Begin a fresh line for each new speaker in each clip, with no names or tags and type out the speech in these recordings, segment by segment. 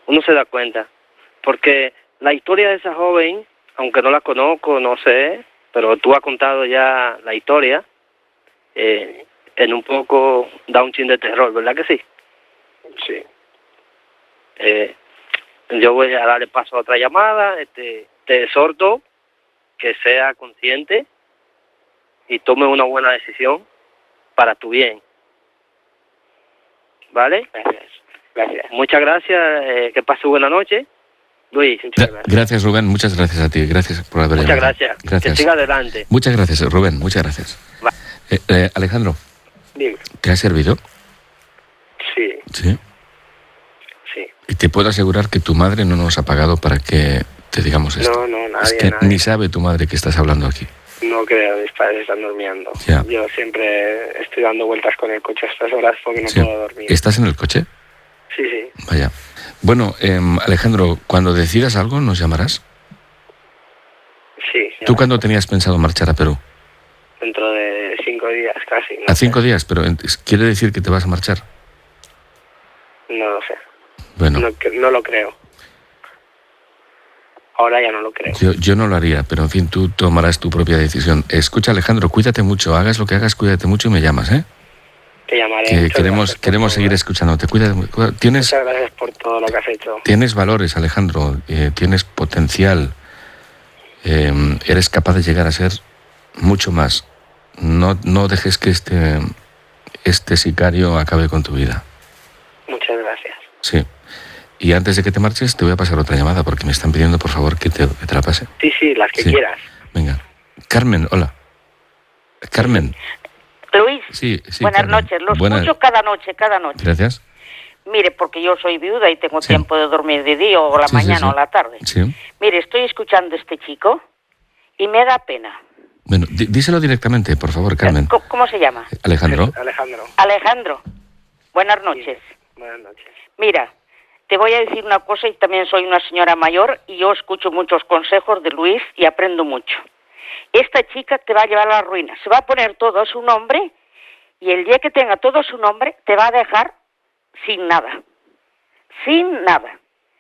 uno se da cuenta. Porque la historia de esa joven, aunque no la conozco, no sé, pero tú has contado ya la historia, en un poco da un chin de terror, ¿verdad que sí?
Sí.
Yo voy a darle paso a otra llamada. Te exhorto que sea consciente y tome una buena decisión para tu bien. ¿Vale?
Gracias.
Muchas gracias. Que pase buena noche. Luis.
Gracias, Rubén. Muchas gracias a ti. Gracias por haber llamado.
Muchas gracias. Que siga adelante.
Muchas gracias, Rubén. Muchas gracias. Alejandro,
Dime.
¿te ha servido?
Sí.
Sí.
Sí.
Y te puedo asegurar que tu madre no nos ha pagado para que te digamos esto.
No, nadie.
Es que ni sabe tu madre que estás hablando aquí.
No creo, mis padres están durmiendo.
Ya.
Yo siempre estoy dando vueltas con el coche a estas horas porque no puedo dormir.
¿Estás en el coche?
Sí, sí.
Vaya. Bueno, Alejandro, cuando decidas algo, ¿nos llamarás?
Sí.
¿Tú cuándo tenías pensado marchar a Perú?
Dentro de 5 días casi.
¿A 5 días? Pero ¿quiere decir que te vas a marchar?
No lo sé.
Bueno.
No lo creo. Ahora ya no lo creo.
Yo no lo haría, pero en fin, tú tomarás tu propia decisión. Escucha, Alejandro, cuídate mucho, hagas lo que hagas, cuídate mucho y me llamas, ¿eh?
Te llamaré.
Que queremos seguir escuchándote. Cuídate.
Muchas gracias por todo lo que has hecho.
Tienes valores, Alejandro, tienes potencial, eres capaz de llegar a ser mucho más. No dejes que este sicario acabe con tu vida.
Muchas gracias.
Sí. Y antes de que te marches, te voy a pasar otra llamada porque me están pidiendo, por favor, que te la pase.
Sí, las que quieras.
Venga. Carmen, hola. Carmen.
Luis,
Sí,
buenas
Carmen.
noches. Lo escucho cada noche.
Gracias.
Mire, porque yo soy viuda y tengo tiempo de dormir de día o la mañana o la tarde.
Sí.
Mire, estoy escuchando a este chico y me da pena.
Bueno, díselo directamente, por favor, Carmen.
¿Cómo se llama?
Alejandro.
Alejandro. Buenas noches.
Buenas noches.
Mira, te voy a decir una cosa y también soy una señora mayor y yo escucho muchos consejos de Luis y aprendo mucho. Esta chica te va a llevar a la ruina. Se va a poner todo a su nombre y el día que tenga todo su nombre te va a dejar sin nada. Sin nada.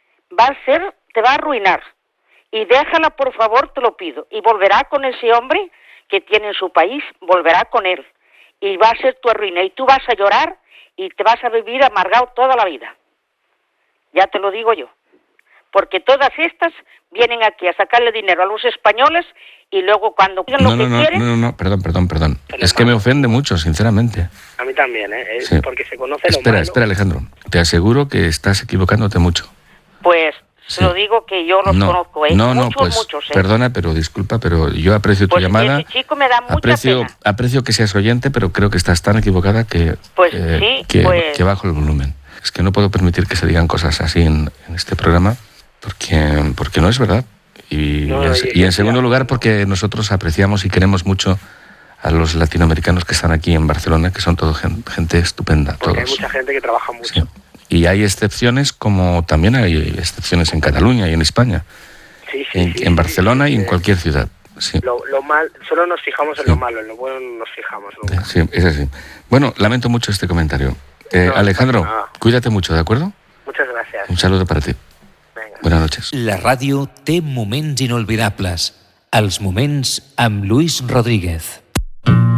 Te va a arruinar. Y déjala, por favor, te lo pido. Y volverá con ese hombre que tiene en su país, volverá con él. Y va a ser tu ruina. Y tú vas a llorar y te vas a vivir amargado toda la vida. Ya te lo digo yo. Porque todas estas vienen aquí a sacarle dinero a los españoles y luego cuando quieren lo que quieren...
No, perdón. Es que me ofende mucho, sinceramente.
A mí también, ¿eh? Sí. Porque se conoce lo malo.
Espera, Alejandro. Te aseguro que estás equivocándote mucho.
Pues se lo digo que yo los conozco, ¿eh? Muchos, ¿eh?
Perdona, pero disculpa, pero yo aprecio tu llamada.
Ese chico me da mucha pena.
Aprecio que seas oyente, pero creo que estás tan equivocada que bajo el volumen. Es que no puedo permitir que se digan cosas así en este programa porque no es verdad. Y en segundo lugar, porque nosotros apreciamos y queremos mucho a los latinoamericanos que están aquí en Barcelona, que son todo gente estupenda.
Porque hay mucha gente que trabaja mucho.
Sí. Y hay excepciones, como también hay excepciones en Cataluña y en España. En Barcelona y en cualquier ciudad. Sí.
Solo nos fijamos en lo malo, en lo bueno no nos fijamos nunca.
Sí, es así. Bueno, lamento mucho este comentario. Alejandro, cuídate mucho, ¿de acuerdo?
Muchas gracias.
Un saludo para ti.
Venga.
Buenas noches.
La ràdio té moments inolvidables. Els moments amb Luis Rodríguez.